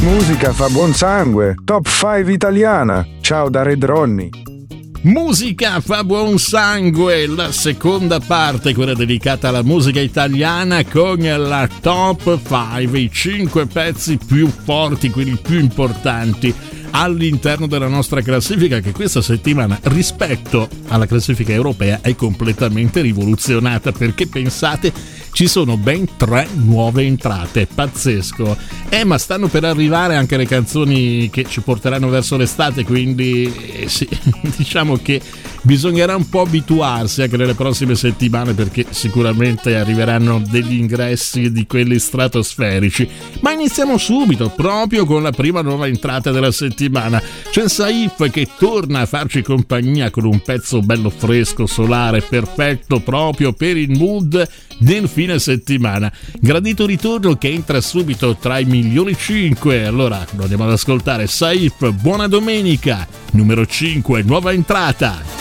Musica fa buon sangue, top 5 italiana. Ciao da Red Ronnie. Musica fa buon sangue, la seconda parte, quella dedicata alla musica italiana, con la top 5, i 5 pezzi più forti, quelli più importanti all'interno della nostra classifica, che questa settimana rispetto alla classifica europea è completamente rivoluzionata, perché pensate, ci sono ben 3 nuove entrate, pazzesco. Ma stanno per arrivare anche le canzoni che ci porteranno verso l'estate, quindi sì, diciamo che bisognerà un po' abituarsi anche nelle prossime settimane, perché sicuramente arriveranno degli ingressi di quelli stratosferici. Ma iniziamo subito, proprio con la prima nuova entrata della settimana. C'è Saif che torna a farci compagnia con un pezzo bello fresco, solare, perfetto proprio per il mood del fine settimana. Gradito ritorno che entra subito tra i migliori 5. Allora lo andiamo ad ascoltare. Saif, buona domenica, numero 5, nuova entrata.